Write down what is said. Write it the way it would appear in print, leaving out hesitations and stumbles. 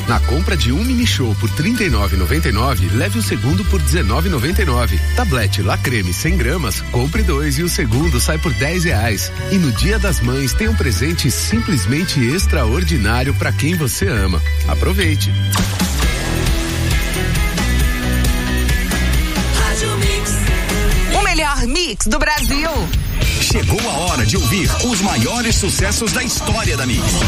Na compra de um mini show por R$ 39,99, leve o segundo por R$ 19,99. Tablete La Creme 100 gramas, compre 2 e o segundo sai por R$10. E no Dia das Mães tem um presente simplesmente extraordinário para quem você ama. Aproveite. O melhor mix do Brasil. Chegou a hora de ouvir os maiores sucessos da história da Mix.